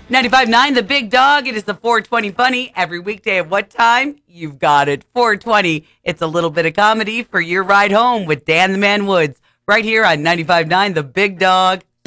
95.9 The Big Dog. It is the 420 Bunny. Every weekday at what time? You've got it. 420. It's a little bit of comedy for your ride home with Dan the Man Woods. Right here on 95.9 The Big Dog.